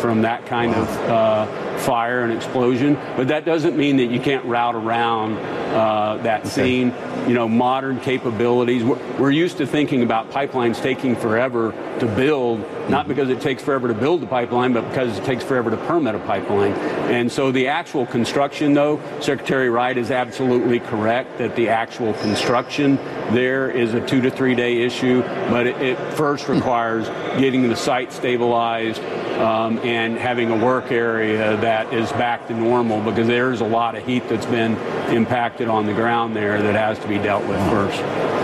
from that kind of fire and explosion. But that doesn't mean that you can't route around that scene. Modern capabilities. We're used to thinking about pipelines taking forever to build, not because it takes forever to build the pipeline, but because it takes forever to permit a pipeline. And so the actual construction, though, Secretary Wright is absolutely correct that the actual construction there is a 2 to 3 day issue, but it first requires getting the site stabilized and having a work area that is back to normal, because there's a lot of heat that's been impacted on the ground there that has to be dealt with first.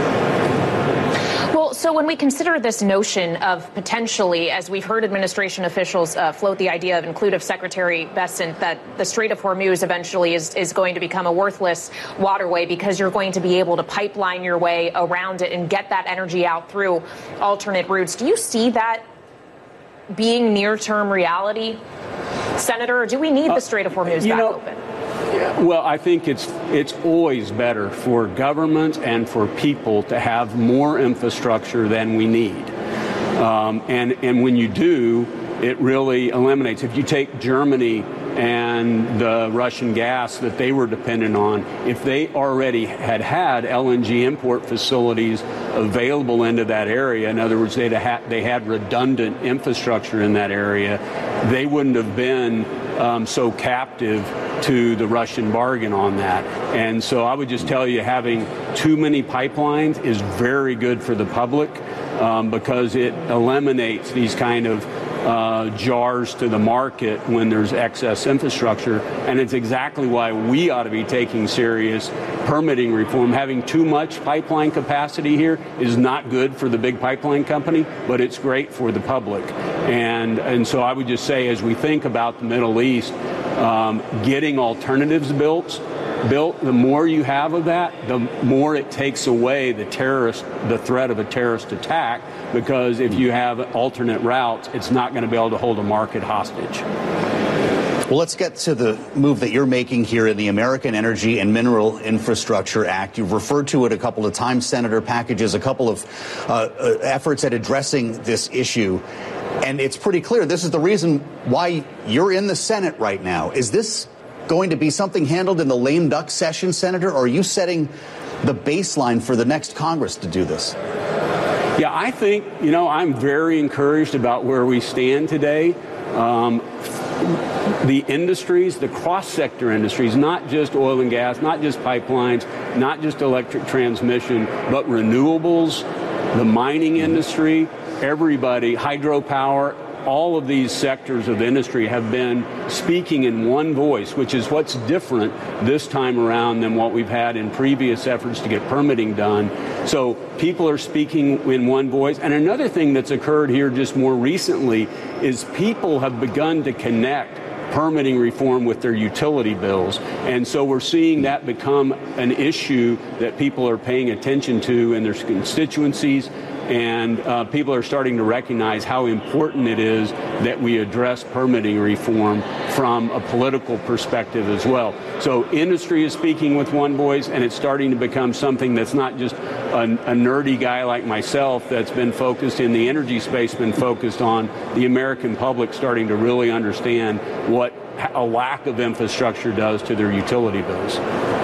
Well, so when we consider this notion of potentially, as we've heard administration officials float the idea of inclusive Secretary Bessent, that the Strait of Hormuz eventually is going to become a worthless waterway because you're going to be able to pipeline your way around it and get that energy out through alternate routes. Do you see that being near-term reality, Senator, or do we need the Strait of Hormuz back open? Well, I think it's always better for governments and for people to have more infrastructure than we need. And when you do, it really eliminates. If you take Germany and the Russian gas that they were dependent on, if they already had LNG import facilities available into that area, in other words, they had redundant infrastructure in that area, they wouldn't have been so captive to the Russian bargain on that. And so I would just tell you, having too many pipelines is very good for the public because it eliminates these kind of jars to the market when there's excess infrastructure. And it's exactly why we ought to be taking serious permitting reform. Having too much pipeline capacity here is not good for the big pipeline company, but it's great for the public. And so I would just say, as we think about the Middle East, getting alternatives built, the more you have of that, the more it takes away the threat of a terrorist attack, because if you have alternate routes, it's not going to be able to hold a market hostage. Well, let's get to the move that you're making here in the American Energy and Mineral Infrastructure Act. You've referred to it a couple of times, Senator, packages a couple of efforts at addressing this issue. And it's pretty clear this is the reason why you're in the Senate right now. Is this going to be something handled in the lame duck session, Senator, or are you setting the baseline for the next Congress to do this? Yeah, I think, I'm very encouraged about where we stand today. The industries, the cross-sector industries, not just oil and gas, not just pipelines, not just electric transmission, but renewables, the mining industry, everybody, hydropower, all of these sectors of industry have been speaking in one voice, which is what's different this time around than what we've had in previous efforts to get permitting done. So people are speaking in one voice. And another thing that's occurred here just more recently is people have begun to connect permitting reform with their utility bills. And so we're seeing that become an issue that people are paying attention to in their constituencies. And people are starting to recognize how important it is that we address permitting reform from a political perspective as well. So industry is speaking with one voice, and it's starting to become something that's not just a nerdy guy like myself that's been focused in the energy space, been focused on the American public starting to really understand what a lack of infrastructure does to their utility bills.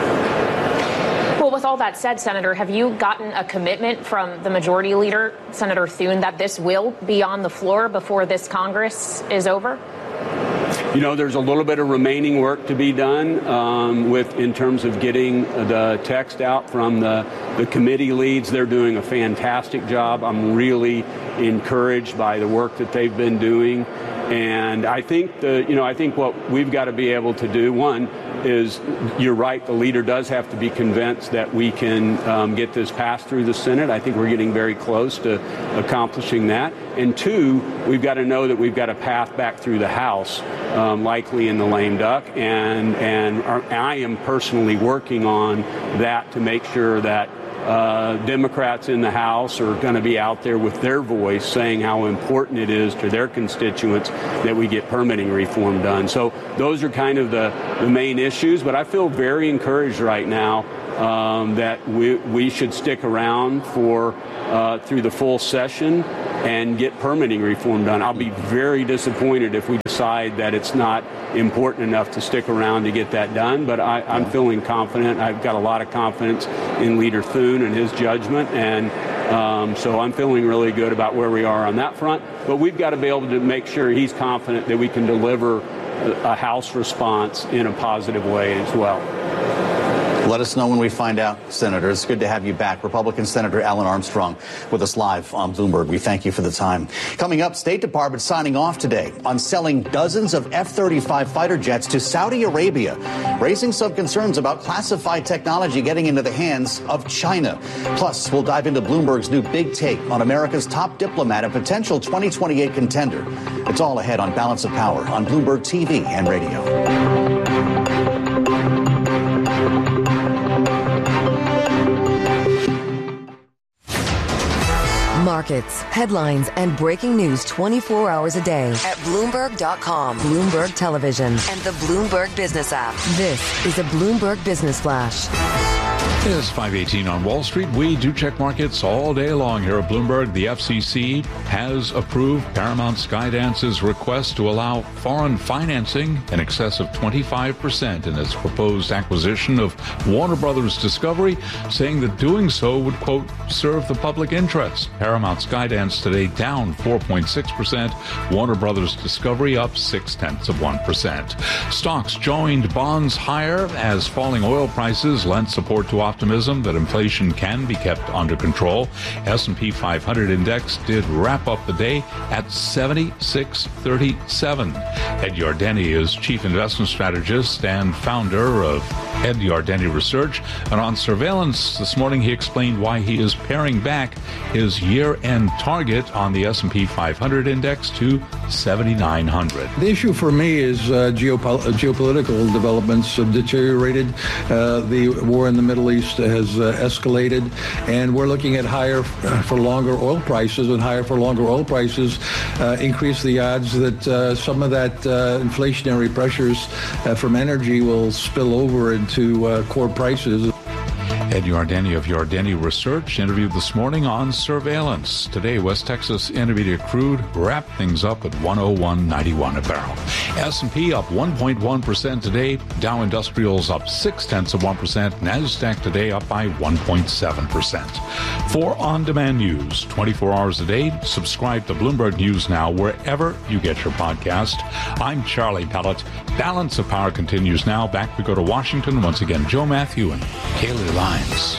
With all that said, Senator, have you gotten a commitment from the majority leader, Senator Thune, that this will be on the floor before this Congress is over? There's a little bit of remaining work to be done in terms of getting the text out from the committee leads. They're doing a fantastic job. I'm really encouraged by the work that they've been doing. And I think I think what we've got to be able to do, one, is you're right, the leader does have to be convinced that we can get this passed through the Senate. I think we're getting very close to accomplishing that. And two, we've got to know that we've got a path back through the House, likely in the lame duck. And I am personally working on that to make sure that Democrats in the House are going to be out there with their voice saying how important it is to their constituents that we get permitting reform done. So those are kind of the main issues. But I feel very encouraged right now that we should stick around for through the full session and get permitting reform done. I'll be very disappointed if we decide that it's not important enough to stick around to get that done. But I'm feeling confident. I've got a lot of confidence in Leader Thune and his judgment. And so I'm feeling really good about where we are on that front. But we've got to be able to make sure he's confident that we can deliver a House response in a positive way as well. Let us know when we find out, Senator. It's good to have you back. Republican Senator Alan Armstrong with us live on Bloomberg. We thank you for the time. Coming up, State Department signing off today on selling dozens of F-35 fighter jets to Saudi Arabia, raising some concerns about classified technology getting into the hands of China. Plus, we'll dive into Bloomberg's new big take on America's top diplomat, a potential 2028 contender. It's all ahead on Balance of Power on Bloomberg TV and radio. Markets, headlines, and breaking news 24 hours a day at Bloomberg.com, Bloomberg Television, and the Bloomberg Business app. This is a Bloomberg Business Flash. It's 5:18 on Wall Street. We do check markets all day long here at Bloomberg. The FCC has approved Paramount Skydance's request to allow foreign financing in excess of 25% in its proposed acquisition of Warner Brothers Discovery, saying that doing so would, quote, serve the public interest. Paramount Skydance today down 4.6%. Warner Brothers Discovery up 0.6%. Stocks joined bonds higher as falling oil prices lent support to optimism that inflation can be kept under control. S&P 500 index did wrap up the day at 76.37. Ed Yardeni is chief investment strategist and founder of Ed Yardeni Research. And on surveillance this morning, he explained why he is paring back his year-end target on the S&P 500 index to 7,900. The issue for me is geopolitical developments have deteriorated. The war in the Middle East has escalated, and we're looking at higher for longer oil prices, and higher for longer oil prices increase the odds that some of that inflationary pressures from energy will spill over into core prices. Ed Yardeni of Yardeni Research interviewed this morning on surveillance. Today, West Texas Intermediate crude wrapped things up at $101.91 a barrel. S&P up 1.1% today. Dow Industrials up 0.6%. NASDAQ today up by 1.7%. For on-demand news, 24 hours a day, subscribe to Bloomberg News Now wherever you get your podcast. I'm Charlie Pellet. Balance of Power continues now. Back we go to Washington. Once again, Joe Matthew and Kaylee Lyons.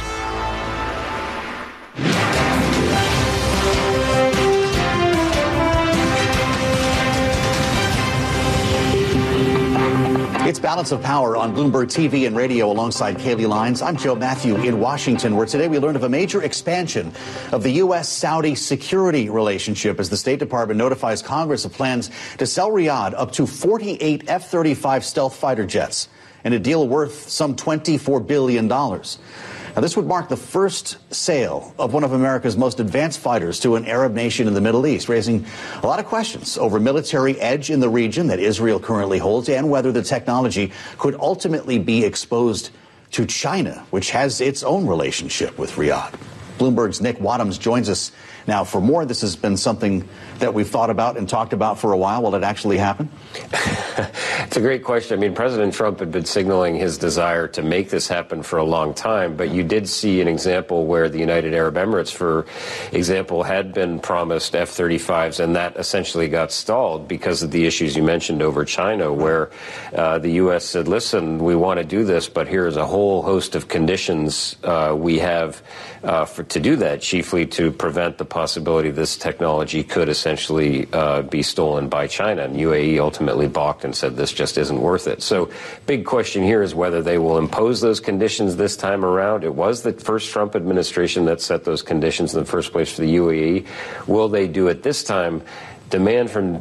It's Balance of Power on Bloomberg TV and radio alongside Kaylee Lyons. I'm Joe Matthew in Washington, where today we learned of a major expansion of the U.S.-Saudi security relationship as the State Department notifies Congress of plans to sell Riyadh up to 48 F-35 stealth fighter jets in a deal worth some $24 billion. Now, this would mark the first sale of one of America's most advanced fighters to an Arab nation in the Middle East, raising a lot of questions over military edge in the region that Israel currently holds and whether the technology could ultimately be exposed to China, which has its own relationship with Riyadh. Bloomberg's Nick Wadhams joins us now for more. This has been something that we've thought about and talked about for a while. Will it actually happen? It's a great question. I mean, President Trump had been signaling his desire to make this happen for a long time, but you did see an example where the United Arab Emirates, for example, had been promised F-35s, and that essentially got stalled because of the issues you mentioned over China, where the U.S. said, listen, we want to do this, but here's a whole host of conditions we have to do that, chiefly to prevent the possibility this technology could essentially be stolen by China. And UAE ultimately balked and said this just isn't worth it. So big question here is whether they will impose those conditions this time around. It was the first Trump administration that set those conditions in the first place for the UAE. Will they do it this time? Demand from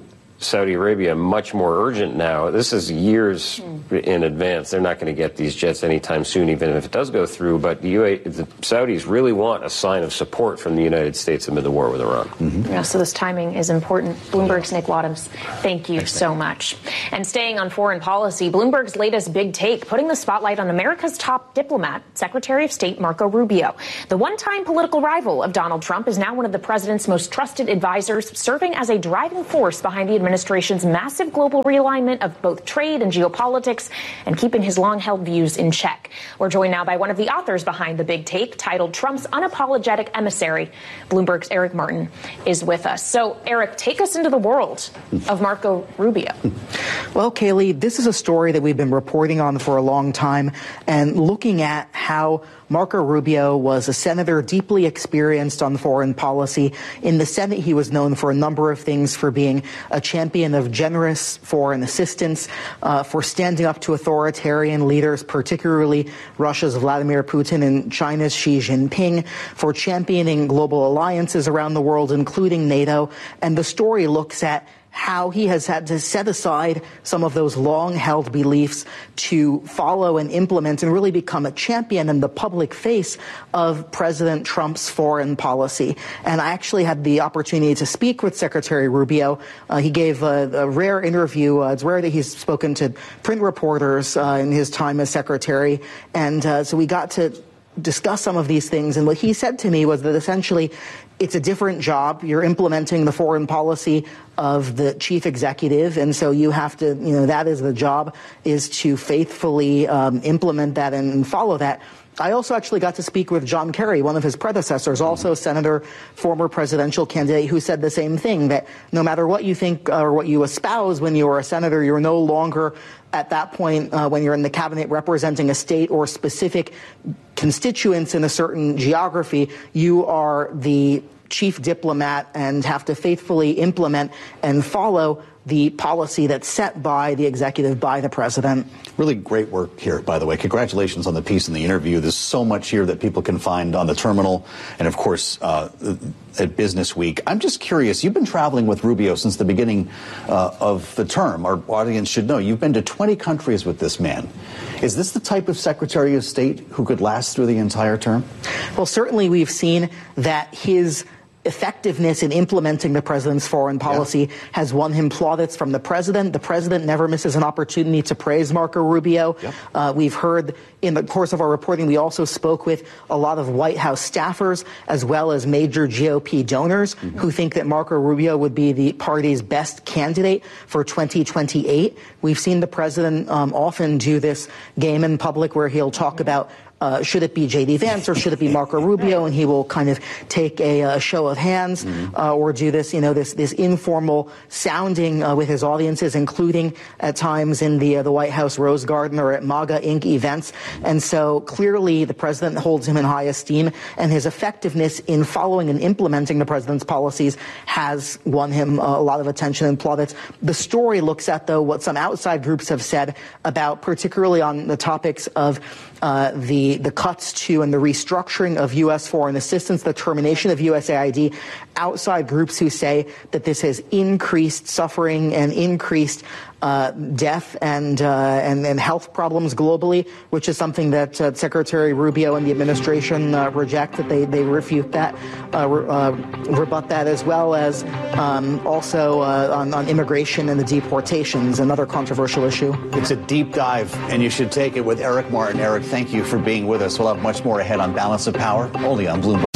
Saudi Arabia much more urgent now. This is years in advance. They're not going to get these jets anytime soon, even if it does go through. But the Saudis really want a sign of support from the United States amid the war with Iran. Yeah, so this timing is important. Bloomberg's Nick Wadhams, thank you so much. And staying on foreign policy, Bloomberg's latest big take, putting the spotlight on America's top diplomat, Secretary of State Marco Rubio. The one-time political rival of Donald Trump is now one of the president's most trusted advisors, serving as a driving force behind the administration's massive global realignment of both trade and geopolitics and keeping his long-held views in check. We're joined now by one of the authors behind the big take, titled Trump's Unapologetic Emissary. Bloomberg's Eric Martin is with us. So, Eric, take us into the world of Marco Rubio. Well, Kaylee, this is a story that we've been reporting on for a long time and looking at how Marco Rubio was a senator deeply experienced on foreign policy. In the Senate, he was known for a number of things, for being a champion of generous foreign assistance, for standing up to authoritarian leaders, particularly Russia's Vladimir Putin and China's Xi Jinping, for championing global alliances around the world, including NATO. And the story looks at how he has had to set aside some of those long-held beliefs to follow and implement and really become a champion in the public face of President Trump's foreign policy. And I actually had the opportunity to speak with Secretary Rubio. He gave a rare interview. It's rare that he's spoken to print reporters in his time as secretary. And so we got to discuss some of these things. And what he said to me was that essentially it's a different job. You're implementing the foreign policy of the chief executive. And so you have to, that is the job, is to faithfully implement that and follow that. I also actually got to speak with John Kerry, one of his predecessors, also a senator, former presidential candidate, who said the same thing, that no matter what you think or what you espouse when you are a senator, you're no longer at that point when you're in the cabinet representing a state or specific constituents in a certain geography. You are the chief diplomat and have to faithfully implement and follow the policy that's set by the executive, by the president. Really great work here, by the way. Congratulations on the piece and the interview. There's so much here that people can find on the terminal and, of course, at Business Week. I'm just curious. You've been traveling with Rubio since the beginning of the term. Our audience should know you've been to 20 countries with this man. Is this the type of Secretary of State who could last through the entire term? Well, certainly we've seen that his effectiveness in implementing the president's foreign policy has won him plaudits from the president. The president never misses an opportunity to praise Marco Rubio. We've heard in the course of our reporting, we also spoke with a lot of White House staffers as well as major GOP donors who think that Marco Rubio would be the party's best candidate for 2028. We've seen the president often do this game in public where he'll talk about should it be J.D. Vance or should it be Marco Rubio? And he will kind of take a show of hands or do this, this informal sounding with his audiences, including at times in the White House Rose Garden or at MAGA Inc. events. And so clearly the president holds him in high esteem, and his effectiveness in following and implementing the president's policies has won him a lot of attention and plaudits. The story looks at, though, what some outside groups have said about, particularly on the topics of the cuts to and the restructuring of U.S. foreign assistance, the termination of USAID, outside groups who say that this has increased suffering and increased death and health problems globally, which is something that Secretary Rubio and the administration reject, that they refute that, rebut that, as well as also on immigration and the deportations, another controversial issue. It's a deep dive, and you should take it with Eric Martin. Eric, thank you for being with us. We'll have much more ahead on Balance of Power, only on Bloomberg.